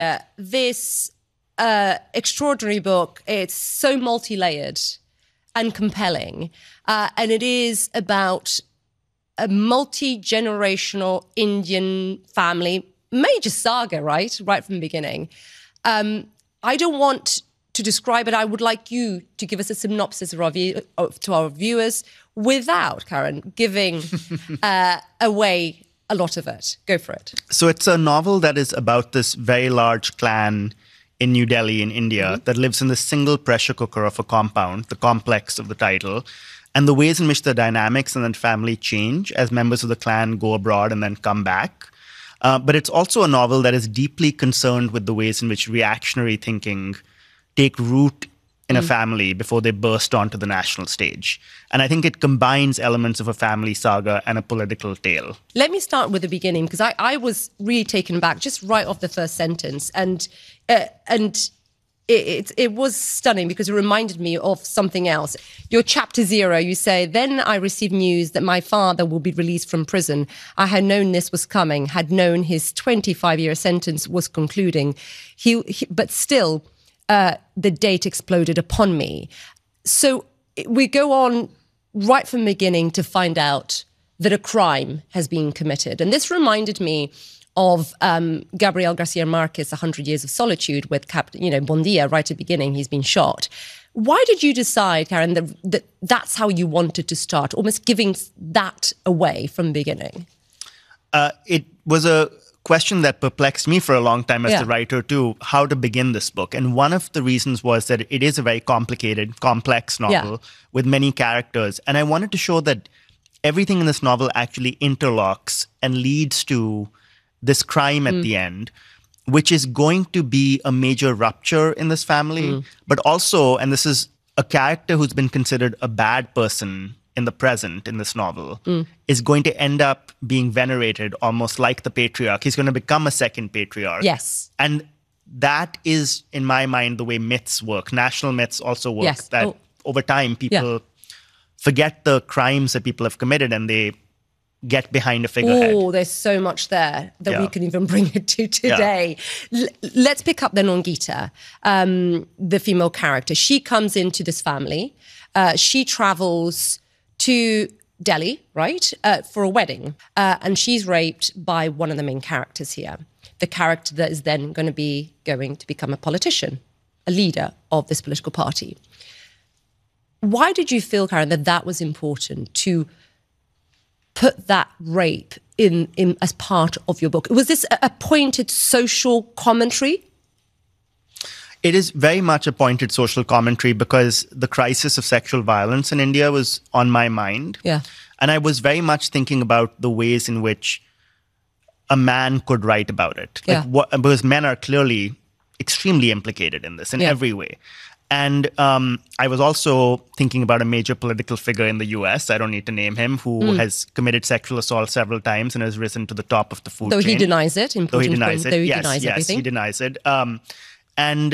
This extraordinary book, it's so multi-layered and compelling. And it is about a multi-generational Indian family, major saga, right from the beginning. I don't want to describe it. I would like you to give us a synopsis to our viewers without, Karan, giving away a lot of it. Go for it. So it's a novel that is about this very large clan in New Delhi in India that lives in the single pressure cooker of a compound, the complex of the title, and the ways in which the dynamics in that family change as members of the clan go abroad and then come back. But it's also a novel that is deeply concerned with the ways in which reactionary thinking take root in a family before they burst onto the national stage. And I think it combines elements of a family saga and a political tale. Let me start with the beginning, because I was really taken back just right off the first sentence. And it was stunning because it reminded me of something else. Your chapter 0, you say, then I received news that my father will be released from prison. I had known this was coming, had known his 25-year sentence was concluding. But still, the date exploded upon me. So we go on right from the beginning to find out that a crime has been committed. And this reminded me of Gabriel Garcia Marquez, 100 Years of Solitude, with Bondia right at the beginning. He's been shot. Why did you decide, Karan, that that's how you wanted to start, almost giving that away from the beginning? It was a question that perplexed me for a long time as the writer too, how to begin this book. And one of the reasons was that it is a very complicated, complex novel with many characters. And I wanted to show that everything in this novel actually interlocks and leads to this crime at the end, which is going to be a major rupture in this family. But also, and this is a character who's been considered a bad person in the present in this novel, is going to end up being venerated almost like the patriarch. He's going to become a second patriarch. Yes. And that is, in my mind, the way myths work. National myths also work. Yes. That over time, people forget the crimes that people have committed and they get behind a figurehead. Oh, there's so much there that we can even bring it to today. Let's pick up then on Geeta, the female character. She comes into this family. She travels to Delhi, right, for a wedding. And she's raped by one of the main characters here, the character that is then going to become a politician, a leader of this political party. Why did you feel, Karan, that was important to put that rape in as part of your book? Was this a pointed social commentary? It is very much a pointed social commentary because the crisis of sexual violence in India was on my mind. Yeah. And I was very much thinking about the ways in which a man could write about it. Because men are clearly extremely implicated in this in every way. And I was also thinking about a major political figure in the US, I don't need to name him, who has committed sexual assault several times and has risen to the top of the food chain. Though he denies it. Though he denies it. Yes, he denies it. And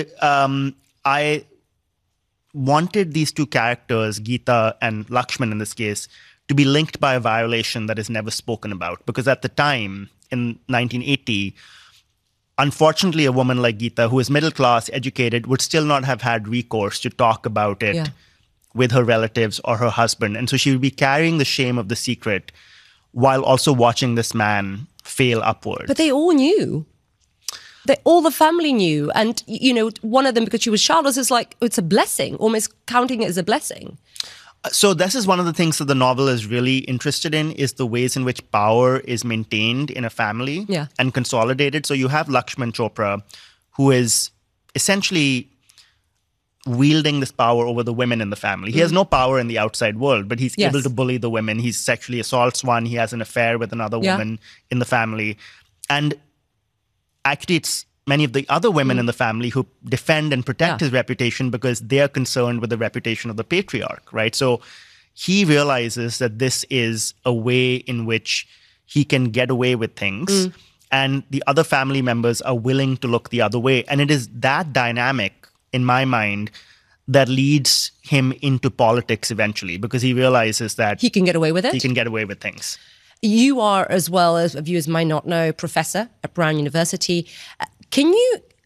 I wanted these two characters, Geeta and Lakshman in this case, to be linked by a violation that is never spoken about. Because at the time, in 1980, unfortunately, a woman like Geeta, who is middle class, educated, would still not have had recourse to talk about it with her relatives or her husband. And so she would be carrying the shame of the secret while also watching this man fail upward. But they all knew. All the family knew. And, one of them, because she was childless, is like, it's a blessing, almost counting it as a blessing. So this is one of the things that the novel is really interested in, is the ways in which power is maintained in a family and consolidated. So you have Lakshman Chopra, who is essentially wielding this power over the women in the family. He has no power in the outside world, but he's able to bully the women. He sexually assaults one. He has an affair with another woman in the family. And actually, it's many of the other women in the family who defend and protect his reputation because they are concerned with the reputation of the patriarch, right? So he realizes that this is a way in which he can get away with things. And the other family members are willing to look the other way. And it is that dynamic, in my mind, that leads him into politics eventually, because he realizes that he can get away with it. He can get away with things. You are, as well as viewers might not know, professor at Brown University. Can you